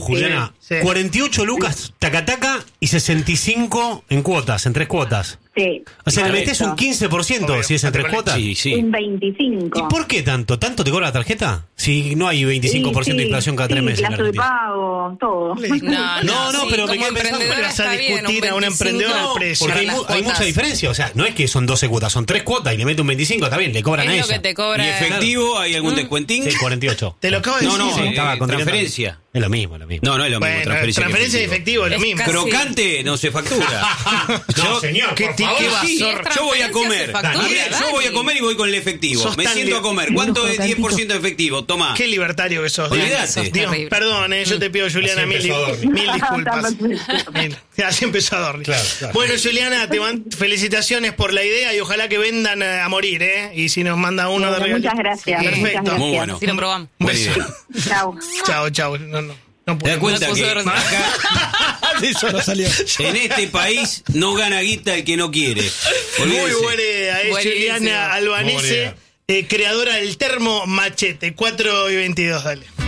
Juliana, Sí. 48 lucas, taca, y 65 en cuotas, en 3 cuotas. Sí. O sea, le correcto. metés un 15% Obvio, si es en 3 cuotas. Sí, sí. Un 25. ¿Y por qué tanto? ¿Tanto te cobra la tarjeta? Si no hay 25% de inflación cada 3 meses en plazo de Argentina. pago, todo. No, pero me como quedé pensando, emprendedora vas a está bien, discutir un a una 25 emprendedora el precio. Porque para las hay mucha cuotas. diferencia. O sea, no es que son 12 cuotas, son 3 cuotas y le mete un 25, está bien, le cobran a Es lo ella. que te ¿Y cobra. efectivo? ¿Hay algún descuentín? Sí, 48. Te lo acabo de No, decir. no, Sí, estaba con transferencia. Es lo mismo, lo mismo. No, no es lo mismo. Bueno, Transferencia, transferencia de efectivo, es lo Es mismo. casi- Crocante no se factura. No, señor, ¿Qué por ti- favor. qué Sí, vasor? yo voy a transferencia comer. se factura, Mira, yo Dani. voy a comer y voy con el efectivo. Sos Me tan siento a comer. ¿Cuánto es 10% de efectivo? Tomá. Qué libertario que sos. Olvídate. Dios, Sos terrible. perdón, yo te pido, Juliana, Así mil empezó Dorni. disculpas. Mil. Así empezó Dorni. Claro, claro. Bueno, Juliana, felicitaciones por la idea y ojalá que vendan a morir, ¿eh? Y si nos manda uno de Bueno, regalo. muchas gracias. Perfecto. Muchas gracias. Muy bueno. Si lo probamos. Un Buena beso. idea. Chao. Chao. No ¿Te das puedo. cuenta Me que puso grosero. acá, No salió. en este país no gana guita el que no quiere? Muy Olvídese. buena idea, Buenísimo. Juliana Muy buena Albanese, idea. creadora del termo Machete, 4:22, dale.